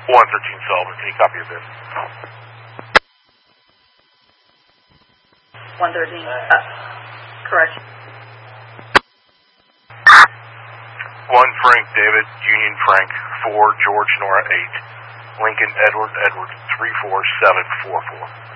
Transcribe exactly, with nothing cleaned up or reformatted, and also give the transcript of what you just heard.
one thirteen Sullivan, can you copy of this? one thirteen, uh, correct. one Frank David, Union Frank, four George Nora eight, Lincoln Edward Edward three four seven four four.